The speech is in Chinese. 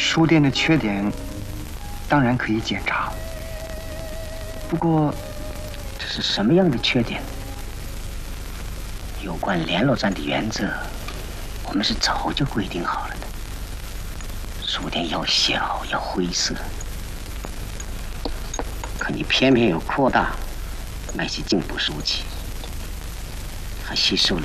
书店的缺点当然可以检查，不过这是什么样的缺点？有关联络站的原则，我们是早就规定好了的。书店要小，要灰色，可你偏偏要扩大那些进步书籍，还吸收了